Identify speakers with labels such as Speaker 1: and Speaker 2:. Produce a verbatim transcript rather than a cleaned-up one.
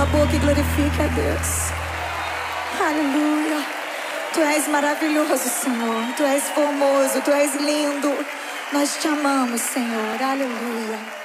Speaker 1: sua boca e glorifique a Deus. Aleluia. Tu és maravilhoso, Senhor. Tu és formoso, Tu és lindo. Nós te amamos, Senhor. Aleluia.